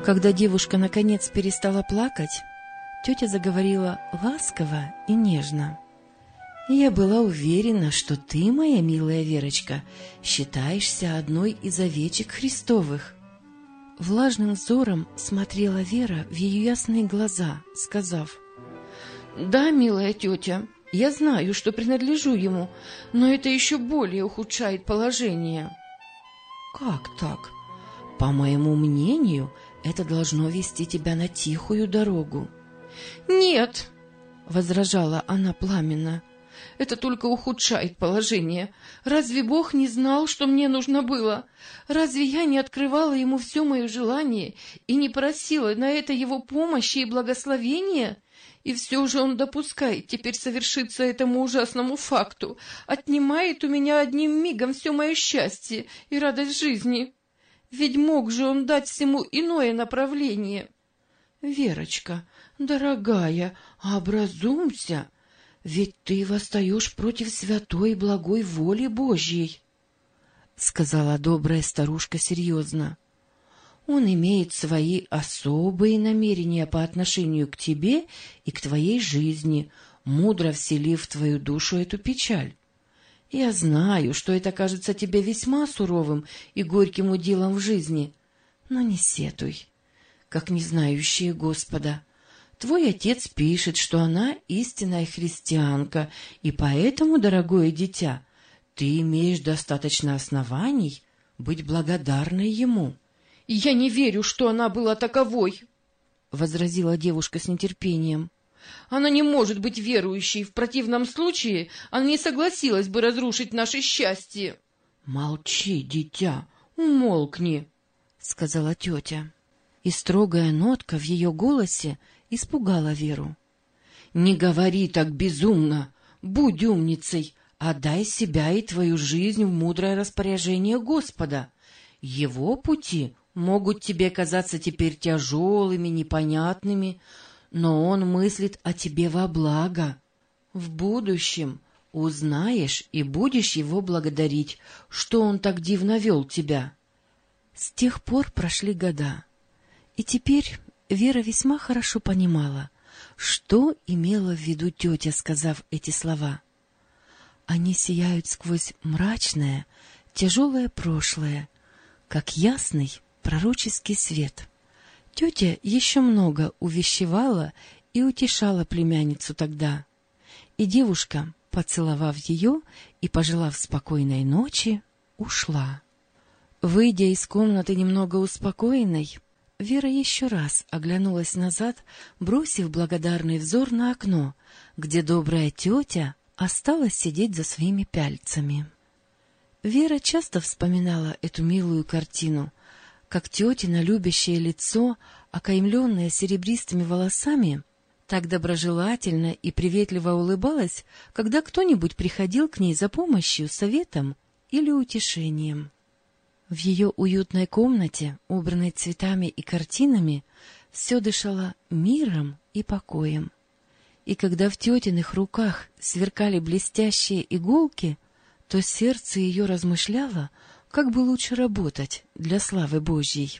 Когда девушка наконец перестала плакать, тетя заговорила ласково и нежно. «Я была уверена, что ты, моя милая Верочка, считаешься одной из овечек Христовых». Влажным взором смотрела Вера в ее ясные глаза, сказав: «Да, милая тетя, я знаю, что принадлежу ему, но это еще более ухудшает положение». «Как так? По моему мнению, это должно вести тебя на тихую дорогу». «Нет», — возражала она пламенно, — «это только ухудшает положение. Разве Бог не знал, что мне нужно было? Разве я не открывала ему все мое желание и не просила на это его помощи и благословения? И все же он допускает теперь совершиться этому ужасному факту, отнимает у меня одним мигом все мое счастье и радость жизни. Ведь мог же он дать всему иное направление». «Верочка, дорогая, образумься, ведь ты восстаешь против святой и благой воли Божьей», — сказала добрая старушка серьезно. «Он имеет свои особые намерения по отношению к тебе и к твоей жизни, мудро вселив в твою душу эту печаль. Я знаю, что это кажется тебе весьма суровым и горьким уделом в жизни, но не сетуй, как не знающие Господа. Твой отец пишет, что она истинная христианка, и поэтому, дорогое дитя, ты имеешь достаточно оснований быть благодарной ему». «Я не верю, что она была таковой», — возразила девушка с нетерпением. «Она не может быть верующей, в противном случае она не согласилась бы разрушить наше счастье». «Молчи, дитя, умолкни», — сказала тетя. И строгая нотка в ее голосе испугала Веру. «Не говори так безумно, будь умницей, отдай себя и твою жизнь в мудрое распоряжение Господа. Его пути могут тебе казаться теперь тяжелыми, непонятными, но он мыслит о тебе во благо. В будущем узнаешь и будешь его благодарить, что он так дивно вел тебя». С тех пор прошли года, и теперь Вера весьма хорошо понимала, что имела в виду тетя, сказав эти слова. Они сияют сквозь мрачное, тяжелое прошлое, как ясный пророческий свет. Тетя еще много увещевала и утешала племянницу тогда, и девушка, поцеловав ее и пожелав спокойной ночи, ушла. Выйдя из комнаты немного успокоенной, Вера еще раз оглянулась назад, бросив благодарный взор на окно, где добрая тетя осталась сидеть за своими пяльцами. Вера часто вспоминала эту милую картину, как тетино любящее лицо, окаймленное серебристыми волосами, так доброжелательно и приветливо улыбалась, когда кто-нибудь приходил к ней за помощью, советом или утешением. В ее уютной комнате, убранной цветами и картинами, все дышало миром и покоем. И когда в тетиных руках сверкали блестящие иголки, то сердце ее размышляло, как бы лучше работать для славы Божьей.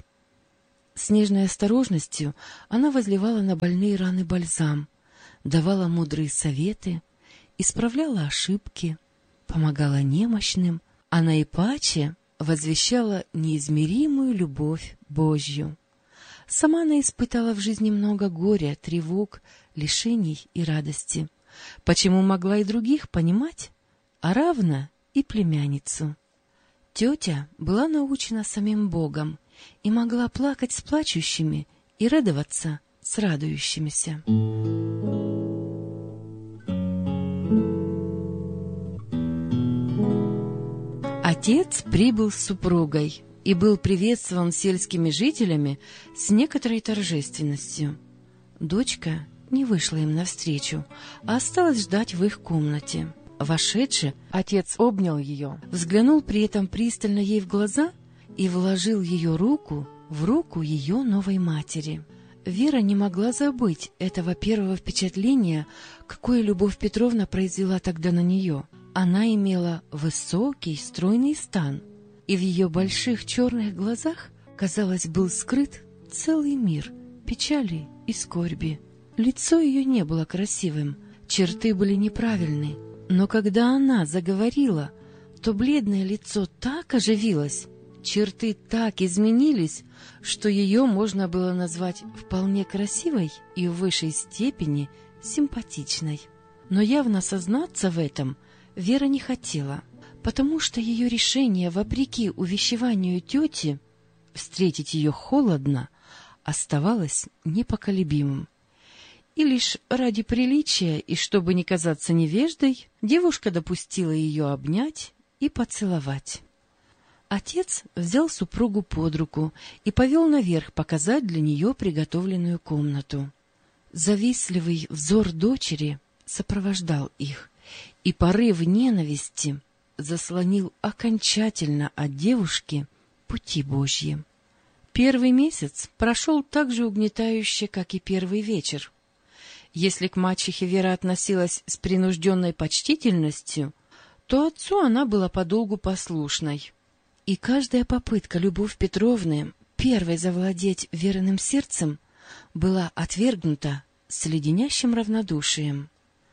С нежной осторожностью она возливала на больные раны бальзам, давала мудрые советы, исправляла ошибки, помогала немощным, а наипаче возвещала неизмеримую любовь Божью. Сама она испытала в жизни много горя, тревог, лишений и радости. Почему могла и других понимать, а равно и племянницу? Тетя была научена самим Богом и могла плакать с плачущими и радоваться с радующимися. Отец прибыл с супругой и был приветствован сельскими жителями с некоторой торжественностью. Дочка не вышла им навстречу, а осталась ждать в их комнате. Вошедши, отец обнял ее, взглянул при этом пристально ей в глаза и вложил ее руку в руку ее новой матери. Вера не могла забыть этого первого впечатления, какое Любовь Петровна произвела тогда на нее. Она имела высокий, стройный стан, и в ее больших черных глазах, казалось, был скрыт целый мир печали и скорби. Лицо ее не было красивым, черты были неправильны, но когда она заговорила, то бледное лицо так оживилось, черты так изменились, что ее можно было назвать вполне красивой и в высшей степени симпатичной. Но явно сознаться в этом Вера не хотела, потому что ее решение, вопреки увещеванию тети, встретить ее холодно, оставалось непоколебимым. И лишь ради приличия и чтобы не казаться невеждой, девушка допустила ее обнять и поцеловать. Отец взял супругу под руку и повел наверх показать для нее приготовленную комнату. Завистливый взор дочери сопровождал их, и порыв ненависти заслонил окончательно от девушки пути Божьи. Первый месяц прошел так же угнетающе, как и первый вечер. Если к мачехе Вера относилась с принужденной почтительностью, то отцу она была подолгу послушной. И каждая попытка Любовь Петровны первой завладеть Вериным сердцем была отвергнута с леденящим равнодушием.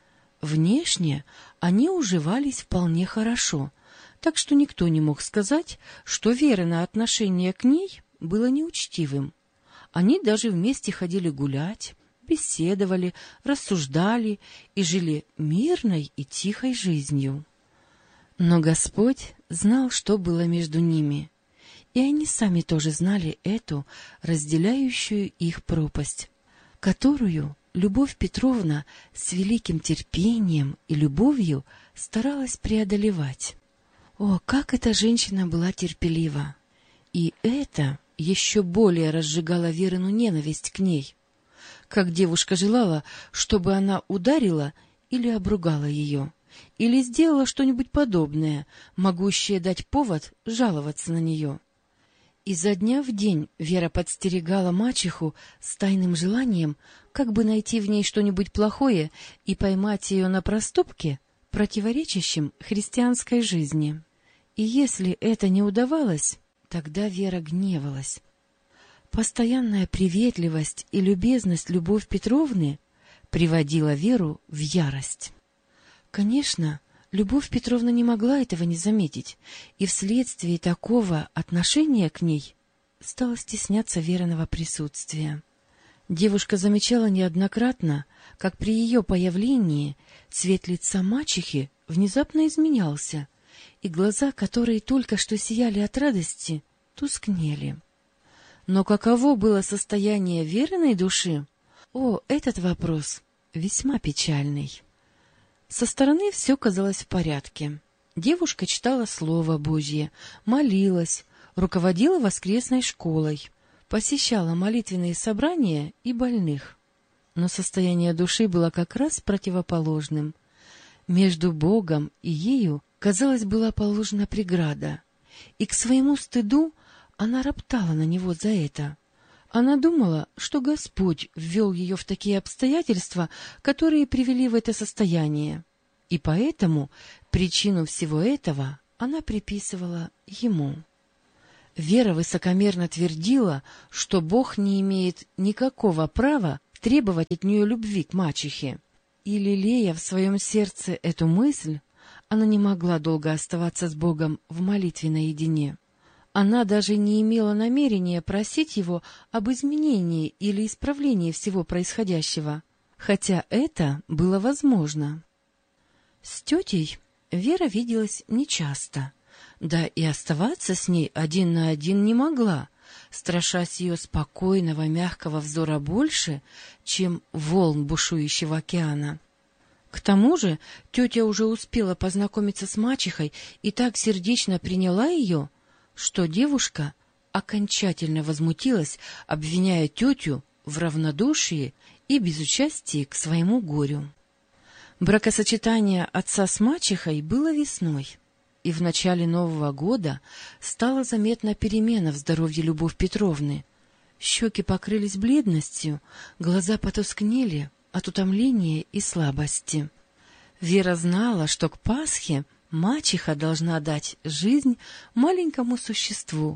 Внешне они уживались вполне хорошо, так что никто не мог сказать, что Верино отношение к ней было неучтивым. Они даже вместе ходили гулять, беседовали, рассуждали и жили мирной и тихой жизнью. Но Господь знал, что было между ними, и они сами тоже знали эту разделяющую их пропасть, которую Любовь Петровна с великим терпением и любовью старалась преодолевать. О, как эта женщина была терпелива! И это еще более разжигало Верину ненависть к ней. Как девушка желала, чтобы она ударила или обругала ее, или сделала что-нибудь подобное, могущее дать повод жаловаться на нее. Изо дня в день Вера подстерегала мачеху с тайным желанием как бы найти в ней что-нибудь плохое и поймать ее на проступке, противоречащем христианской жизни. И если это не удавалось, тогда Вера гневалась. Постоянная приветливость и любезность Любовь Петровны приводила Веру в ярость. Конечно, Любовь Петровна не могла этого не заметить, и вследствие такого отношения к ней стала стесняться Вериного присутствия. Девушка замечала неоднократно, как при ее появлении цвет лица мачехи внезапно изменялся, и глаза, которые только что сияли от радости, тускнели. Но каково было состояние Вериной души? О, этот вопрос весьма печальный. Со стороны все казалось в порядке. Девушка читала Слово Божье, молилась, руководила воскресной школой, посещала молитвенные собрания и больных. Но состояние души было как раз противоположным. Между Богом и ею, казалось, была положена преграда, и к своему стыду она роптала на него за это. Она думала, что Господь ввел ее в такие обстоятельства, которые привели в это состояние, и поэтому причину всего этого она приписывала ему. Вера высокомерно твердила, что Бог не имеет никакого права требовать от нее любви к мачехе, и, лелея в своем сердце эту мысль, она не могла долго оставаться с Богом в молитве наедине. Она даже не имела намерения просить его об изменении или исправлении всего происходящего, хотя это было возможно. С тетей Вера виделась нечасто, да и оставаться с ней один на один не могла, страшась ее спокойного, мягкого взора больше, чем волн бушующего океана. К тому же тетя уже успела познакомиться с мачехой и так сердечно приняла ее, что девушка окончательно возмутилась, обвиняя тетю в равнодушии и безучастии к своему горю. Бракосочетание отца с мачехой было весной, и в начале Нового года стала заметна перемена в здоровье Любовь Петровны. Щеки покрылись бледностью, глаза потускнели от утомления и слабости. Вера знала, что к Пасхе мачеха должна дать жизнь маленькому существу,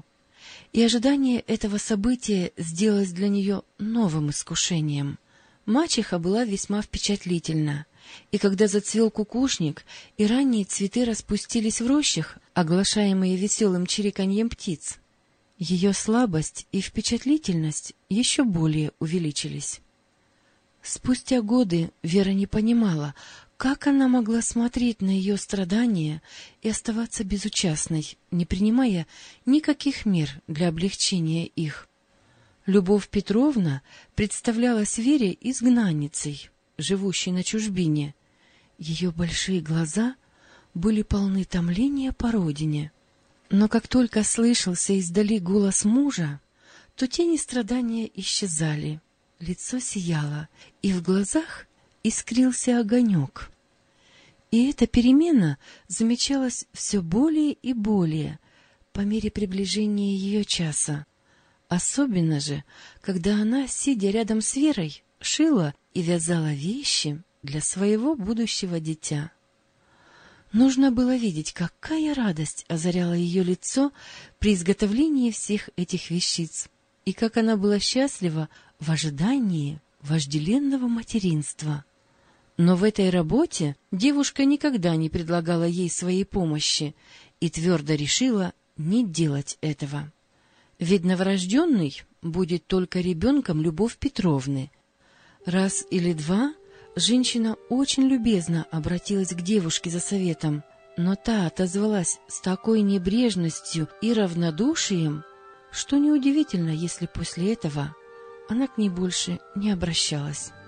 и ожидание этого события сделалось для нее новым искушением. Мачеха была весьма впечатлительна, и когда зацвел кукушник и ранние цветы распустились в рощах, оглашаемые веселым чириканьем птиц, ее слабость и впечатлительность еще более увеличились. Спустя годы Вера не понимала, как она могла смотреть на ее страдания и оставаться безучастной, не принимая никаких мер для облегчения их. Любовь Петровна представлялась Вере изгнанницей, живущей на чужбине. Ее большие глаза были полны томления по родине. Но как только слышался издали голос мужа, то тени страдания исчезали, лицо сияло, и в глазах искрился огонек. И эта перемена замечалась все более и более по мере приближения ее часа. Особенно же, когда она, сидя рядом с Верой, шила и вязала вещи для своего будущего дитя. Нужно было видеть, какая радость озаряла ее лицо при изготовлении всех этих вещиц, и как она была счастлива в ожидании вожделенного материнства. Но в этой работе девушка никогда не предлагала ей своей помощи и твердо решила не делать этого. Ведь новорожденный будет только ребенком Любовь Петровны. Раз или два женщина очень любезно обратилась к девушке за советом, но та отозвалась с такой небрежностью и равнодушием, что неудивительно, если после этого она к ней больше не обращалась.